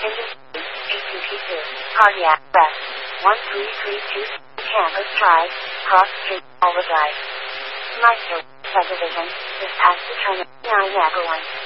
Industry, ATP2, cardiac arrest, 1332, cameras tried, cross street, all the drive. Meister, subdivision, this past the turn, 9 Everyone.